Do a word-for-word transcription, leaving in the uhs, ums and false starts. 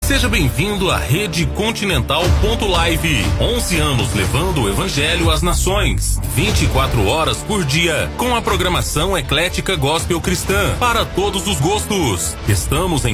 Seja bem-vindo à Rede Continental ponto Live. onze anos levando o evangelho às nações. vinte e quatro horas por dia. Com a programação eclética gospel cristã. Para todos os gostos. Estamos em